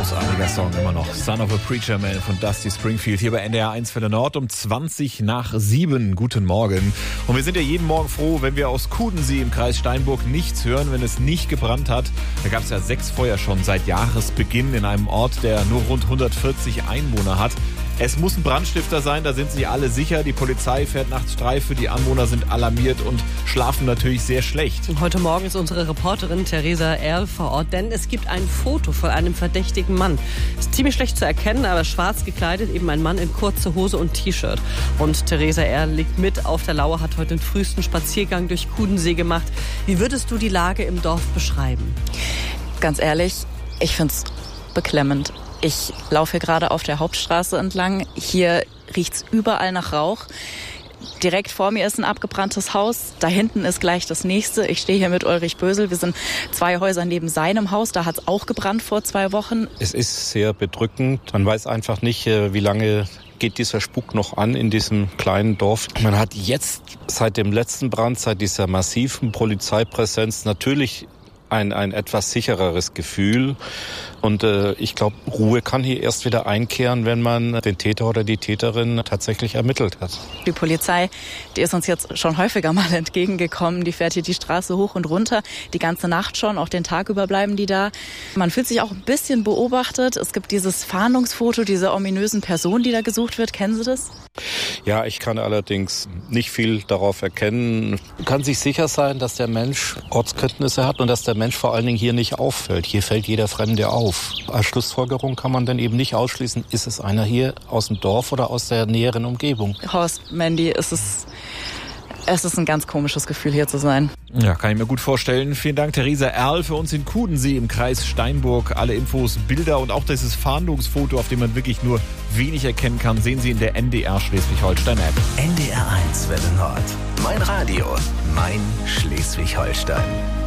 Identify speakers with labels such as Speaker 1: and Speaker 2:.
Speaker 1: Großartiger Song immer noch. Son of a Preacher Man von Dusty Springfield hier bei NDR 1 Welle Nord um 7:20. Guten Morgen. Und wir sind ja jeden Morgen froh, wenn wir aus Kudensee im Kreis Steinburg nichts hören, wenn es nicht gebrannt hat. Da gab es ja 6 Feuer schon seit Jahresbeginn in einem Ort, der nur rund 140 Einwohner hat. Es muss ein Brandstifter sein, da sind sich alle sicher. Die Polizei fährt nachts Streife, die Anwohner sind alarmiert und schlafen natürlich sehr schlecht.
Speaker 2: Und heute Morgen ist unsere Reporterin Theresa Erl vor Ort, denn es gibt ein Foto von einem verdächtigen Mann. Ist ziemlich schlecht zu erkennen, aber schwarz gekleidet, eben ein Mann in kurze Hose und T-Shirt. Und Theresa Erl liegt mit auf der Lauer, hat heute den frühesten Spaziergang durch Kudensee gemacht. Wie würdest du die Lage im Dorf beschreiben?
Speaker 3: Ganz ehrlich, ich finde es beklemmend. Ich laufe hier gerade auf der Hauptstraße entlang. Hier riecht's überall nach Rauch. Direkt vor mir ist ein abgebranntes Haus. Da hinten ist gleich das nächste. Ich stehe hier mit Ulrich Bösel. Wir sind 2 Häuser neben seinem Haus. Da hat's auch gebrannt vor 2 Wochen.
Speaker 4: Es ist sehr bedrückend. Man weiß einfach nicht, wie lange geht dieser Spuk noch an in diesem kleinen Dorf. Man hat jetzt seit dem letzten Brand, seit dieser massiven Polizeipräsenz natürlich ein etwas sichereres Gefühl. Und ich glaube, Ruhe kann hier erst wieder einkehren, wenn man den Täter oder die Täterin tatsächlich ermittelt hat.
Speaker 3: Die Polizei, die ist uns jetzt schon häufiger mal entgegengekommen. Die fährt hier die Straße hoch und runter, die ganze Nacht schon, auch den Tag über bleiben die da. Man fühlt sich auch ein bisschen beobachtet. Es gibt dieses Fahndungsfoto dieser ominösen Person, die da gesucht wird. Kennen Sie das?
Speaker 4: Ja, ich kann allerdings nicht viel darauf erkennen. Man kann sich sicher sein, dass der Mensch Ortskenntnisse hat und dass der Mensch vor allen Dingen hier nicht auffällt. Hier fällt jeder Fremde auf. Als Schlussfolgerung kann man dann eben nicht ausschließen, ist es einer hier aus dem Dorf oder aus der näheren Umgebung.
Speaker 3: Horst, Mandy, es ist ein ganz komisches Gefühl, hier zu sein.
Speaker 1: Ja, kann ich mir gut vorstellen. Vielen Dank, Theresa Erl, für uns in Kudensee im Kreis Steinburg. Alle Infos, Bilder und auch dieses Fahndungsfoto, auf dem man wirklich nur wenig erkennen kann, sehen Sie in der NDR Schleswig-Holstein-App.
Speaker 5: NDR 1 Welle Nord. Mein Radio, mein Schleswig-Holstein.